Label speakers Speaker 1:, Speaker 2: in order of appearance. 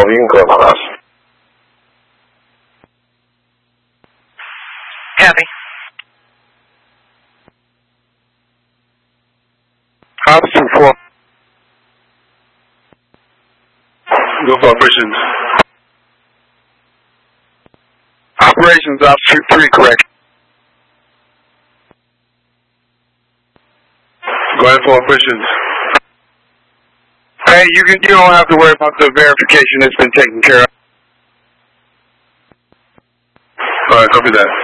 Speaker 1: 晕格吗？
Speaker 2: Copy.
Speaker 1: Ops 2-4. Go for operations. Operations, Ops 2-3, correct. Go ahead for operations. Hey, you don't have to worry about the verification. It's been taken care of. Alright, copy that.